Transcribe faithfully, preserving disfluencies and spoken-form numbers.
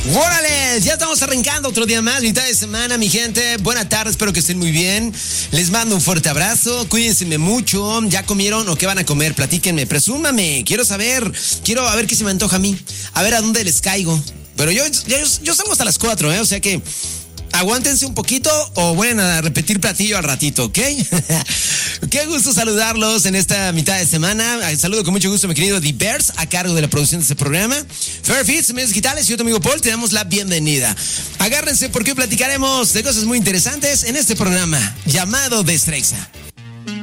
¡Órale! Ya estamos arrancando otro día más, mitad de semana, mi gente. Buena tarde, espero que estén muy bien. Les mando un fuerte abrazo, cuídense mucho. ¿Ya comieron o qué van a comer? Platíquenme, presúmame. Quiero saber, quiero a ver qué se me antoja a mí. A ver a dónde les caigo. Pero yo, yo, yo salgo hasta las cuatro, ¿eh? O sea que aguántense un poquito o vayan a repetir platillo al ratito, ¿ok? Qué gusto saludarlos en esta mitad de semana. Saludo con mucho gusto a mi querido Divers, a cargo de la producción de este programa. Fairfits, medios digitales, y yo, tu amigo Paul, te damos la bienvenida. Agárrense porque hoy platicaremos de cosas muy interesantes en este programa llamado Destreza.